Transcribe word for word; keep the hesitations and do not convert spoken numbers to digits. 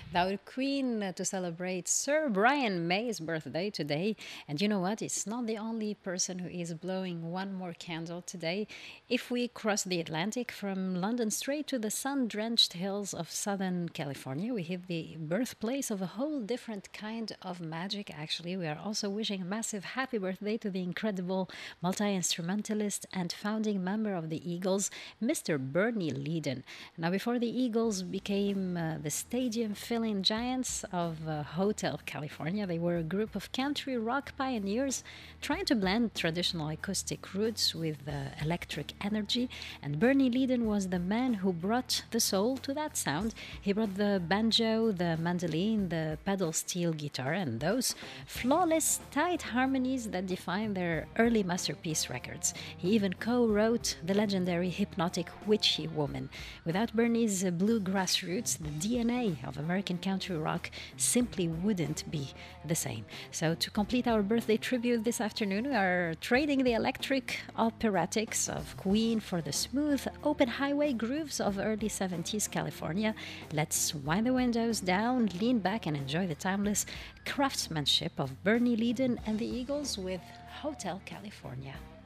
Our queen uh, to celebrate Sir Brian May's birthday today. And you know what? It's not the only person who is blowing one more candle today. If we cross the Atlantic from London straight to the sun drenched hills of Southern California, we hit the birthplace of a whole different kind of magic, actually. We are also wishing a massive happy birthday to the incredible multi instrumentalist and founding member of the Eagles, Mister Bernie Leadon. Now, before the Eagles became uh, the stadium filling giants of uh, Hotel California, they were a group of country rock pioneers trying to blend traditional acoustic roots with uh, electric energy. And Bernie Leadon was the man who brought the soul to that sound. He brought the banjo, the mandolin, the pedal steel guitar, and those flawless, tight harmonies that define their early masterpiece records. He even co wrote the legendary Hypnotic Witchy Woman. Without Bernie's uh, bluegrass roots, the D N A of American country rock simply wouldn't be the same. So, to complete our birthday tribute this afternoon, we are trading the electric operatics of Queen for the smooth, open highway grooves of early seventies California. Let's wind the windows down, lean back, and enjoy the timeless craftsmanship of Bernie Leadon and the Eagles with Hotel California.